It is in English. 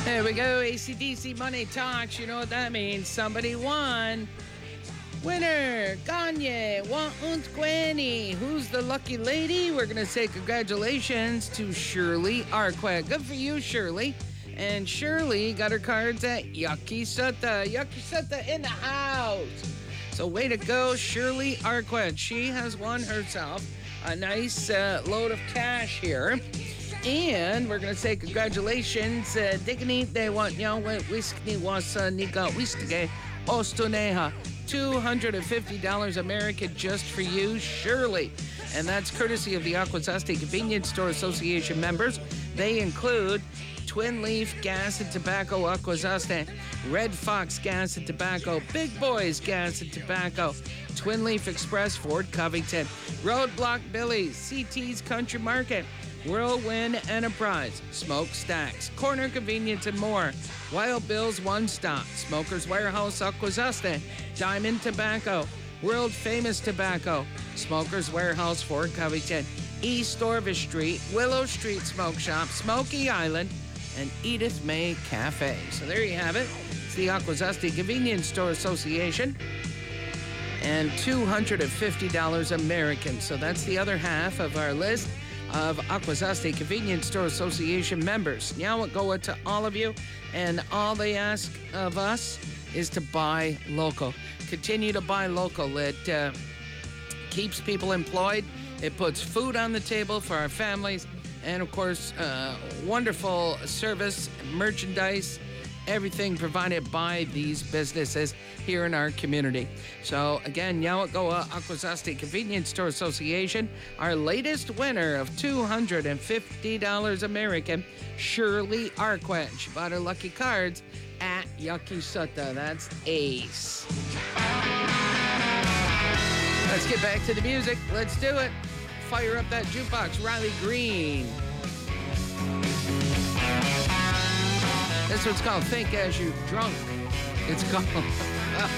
There we go. ACDC Money Talks. You know what that means. Somebody won. Winner, Gagne, Wa und Gwenny. Who's the lucky lady? We're going to say congratulations to Shirley Arquette. Good for you, Shirley. And Shirley got her cards at Yucky Sutta. Yucky Sutta in the house. So way to go, Shirley Arquette. She has won herself a nice load of cash here. And we're going to say congratulations. Digni de wat jou whiskey was nika whiskey ostoneha. $250 American just for you, Shirley. And that's courtesy of the Akwesasne Convenience Store Association members. They include Twin Leaf Gas and Tobacco Akwesasne, Red Fox Gas and Tobacco, Big Boys Gas and Tobacco, Twin Leaf Express Ford Covington, Roadblock Billy's, CT's Country Market, Whirlwind Enterprise, Smokestacks, Corner Convenience and more, Wild Bill's One Stop, Smokers Warehouse Akwesasne, Diamond Tobacco, World Famous Tobacco, Smokers Warehouse Fort Covington, East Orvis Street, Willow Street Smoke Shop, Smoky Island, and Edith May Cafe. So there you have it. It's the Akwesasne Convenience Store Association. And $250 American. So that's the other half of our list of Akwesasne Convenience Store Association members. Now we'll go to all of you, and all they ask of us is to buy local. Continue to buy local. It keeps people employed. It puts food on the table for our families. And, of course, wonderful service, merchandise, everything provided by these businesses here in our community. So, again, Yawagoa Akwesasne Convenience Store Association, our latest winner of $250 American, Shirley Arquette. She bought her lucky cards at Yucky Sutta. That's Ace. Let's get back to the music. Let's do it. Fire up that jukebox, Riley Green. This one's called Think As You Drunk. It's called...